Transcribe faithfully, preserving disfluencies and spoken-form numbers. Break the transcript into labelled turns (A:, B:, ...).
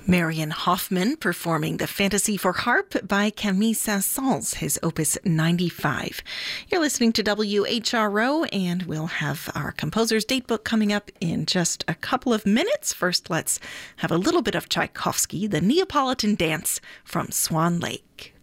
A: Marian Hoffman performing the Fantasy for Harp by Camille Saint-Saëns, his opus ninety-five. You're listening to W H R O, and we'll have our composer's datebook coming up in just a couple of minutes. First, let's have a little bit of Tchaikovsky, the Neapolitan Dance from Swan Lake.